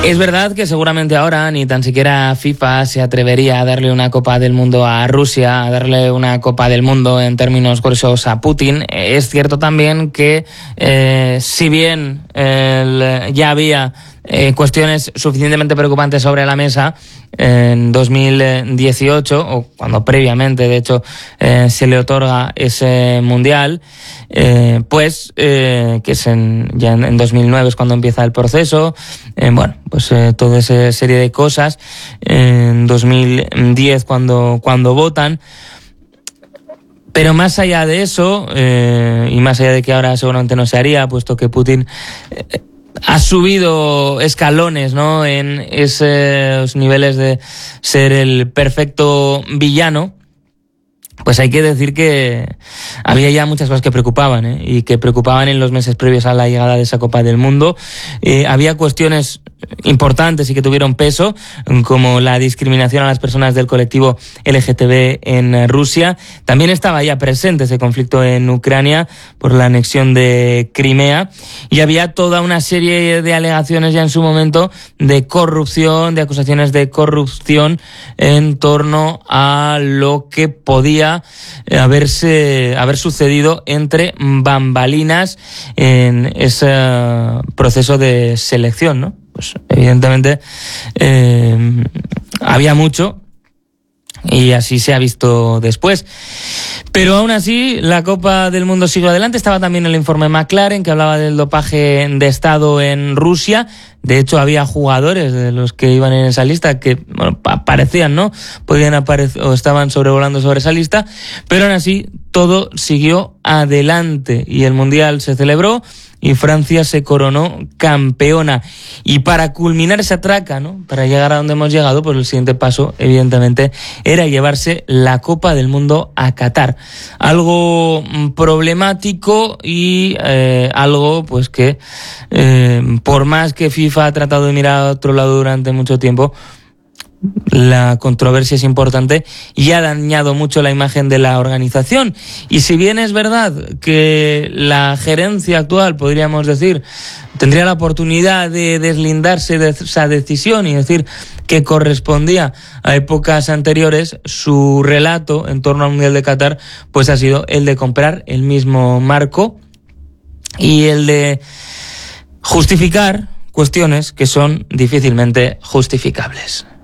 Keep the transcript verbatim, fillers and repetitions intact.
Es verdad que seguramente ahora ni tan siquiera FIFA se atrevería a darle una Copa del Mundo a Rusia, a darle una Copa del Mundo en términos gruesos a Putin. Es cierto también que eh, si bien eh, ya había eh, cuestiones suficientemente preocupantes sobre la mesa en dos mil dieciocho, o cuando previamente de hecho eh, se le otorga ese mundial, eh, pues eh, que es en, ya en, en dos mil nueve es cuando empieza el proceso, eh, bueno, pues eh, toda esa serie de cosas, eh, en dos mil diez cuando, cuando votan. Pero más allá de eso, eh, y más allá de que ahora seguramente no se haría, puesto que Putin eh, ha subido escalones, ¿no?, en esos niveles de ser el perfecto villano, pues hay que decir que había ya muchas cosas que preocupaban, ¿eh? y que preocupaban en los meses previos a la llegada de esa Copa del Mundo. Eh, había cuestiones importantes y que tuvieron peso, como la discriminación a las personas del colectivo L G T B en Rusia. También estaba ya presente ese conflicto en Ucrania por la anexión de Crimea, y había toda una serie de alegaciones ya en su momento de corrupción, de acusaciones de corrupción en torno a lo que podía haberse haber sucedido entre bambalinas en ese proceso de selección, ¿no? Pues evidentemente eh, había mucho, y así se ha visto después. Pero aún así, la Copa del Mundo siguió adelante. Estaba también el informe McLaren, que hablaba del dopaje de Estado en Rusia. De hecho, había jugadores de los que iban en esa lista que, bueno, parecían, ¿no?, podían aparecer o estaban sobrevolando sobre esa lista. Pero aún así, todo siguió adelante y el Mundial se celebró y Francia se coronó campeona. Y para culminar esa traca, ¿no?, para llegar a donde hemos llegado, pues el siguiente paso, evidentemente, era llevarse la Copa del Mundo a Qatar. Algo problemático y eh, algo, pues que, eh, por más que FIFA ha tratado de mirar a otro lado durante mucho tiempo, la controversia es importante y ha dañado mucho la imagen de la organización. Y si bien es verdad que la gerencia actual, podríamos decir, tendría la oportunidad de deslindarse de esa decisión y decir que correspondía a épocas anteriores, su relato en torno al Mundial de Qatar pues ha sido el de comprar el mismo marco y el de justificar cuestiones que son difícilmente justificables.